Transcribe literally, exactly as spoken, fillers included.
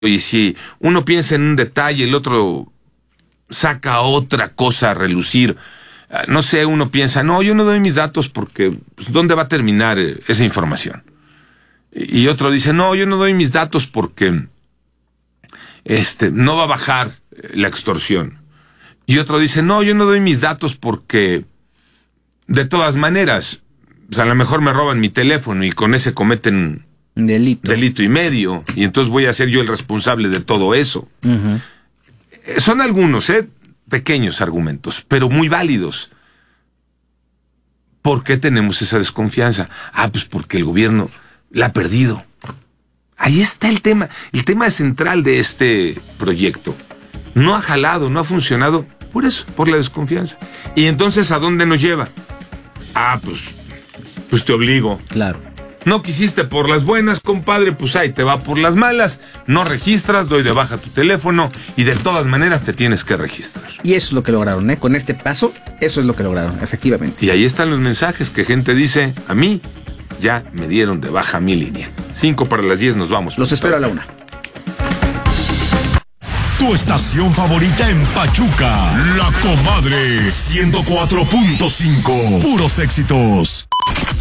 Y si uno piensa en un detalle, el otro saca otra cosa a relucir. No sé, uno piensa, no, yo no doy mis datos porque, pues, ¿dónde va a terminar esa información? Y otro dice, no, yo no doy mis datos porque este, no va a bajar la extorsión. Y otro dice, no, yo no doy mis datos porque, de todas maneras, pues a lo mejor me roban mi teléfono y con ese cometen delito. delito y medio, y entonces voy a ser yo el responsable de todo eso. Uh-huh. Son algunos, ¿eh? pequeños argumentos, pero muy válidos. ¿Por qué tenemos esa desconfianza? Ah, pues porque el gobierno la ha perdido. Ahí está el tema, el tema central de este proyecto. No ha jalado, no ha funcionado, por eso, por la desconfianza. Y entonces, ¿a dónde nos lleva? Ah, pues, pues te obligo. Claro. No quisiste por las buenas, compadre, pues ahí te va por las malas. No registras, doy de baja tu teléfono y de todas maneras te tienes que registrar. Y eso es lo que lograron, ¿eh? Con este paso, eso es lo que lograron, efectivamente. Y ahí están los mensajes que gente dice, a mí ya me dieron de baja mi línea. Cinco para las diez, nos vamos. Los espero a la una. Tu estación favorita en Pachuca, La Comadre, ciento cuatro punto cinco. Puros éxitos.